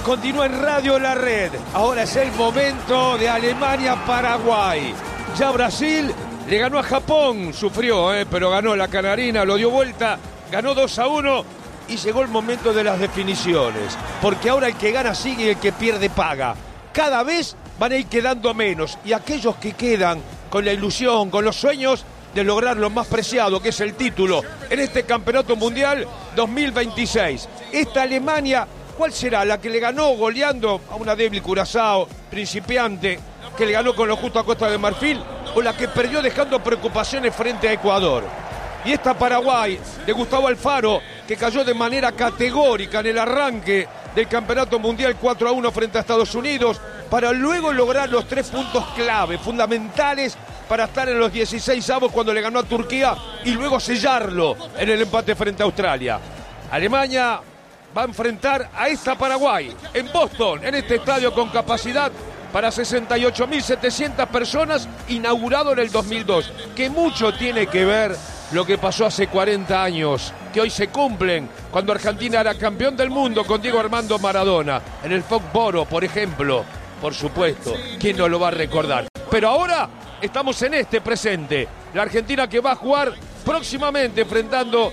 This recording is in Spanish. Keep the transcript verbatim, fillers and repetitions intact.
continúa en Radio La Red. Ahora es el momento de Alemania-Paraguay. Ya Brasil le ganó a Japón, sufrió, eh, pero ganó la canarina, lo dio vuelta, ganó dos a uno y llegó el momento de las definiciones. Porque ahora el que gana sigue y el que pierde paga. Cada vez van a ir quedando menos y aquellos que quedan con la ilusión, con los sueños de lograr lo más preciado, que es el título en este Campeonato Mundial dos mil veintiséis. Esta Alemania, ¿cuál será? ¿La que le ganó goleando a una débil Curazao, principiante, que le ganó con lo justo a Costa de Marfil? ¿O la que perdió dejando preocupaciones frente a Ecuador? Y esta Paraguay, de Gustavo Alfaro, que cayó de manera categórica en el arranque del Campeonato Mundial cuatro a uno frente a Estados Unidos, para luego lograr los tres puntos clave, fundamentales para estar en los dieciséis avos cuando le ganó a Turquía y luego sellarlo en el empate frente a Australia. Alemania va a enfrentar a esta Paraguay en Boston, en este estadio con capacidad para sesenta y ocho mil setecientas personas, inaugurado en el dos mil dos, que mucho tiene que ver lo que pasó hace cuarenta años, que hoy se cumplen, cuando Argentina era campeón del mundo con Diego Armando Maradona, en el Foxboro, por ejemplo. Por supuesto, ¿quién no lo va a recordar? Pero ahora estamos en este presente, la Argentina que va a jugar próximamente enfrentando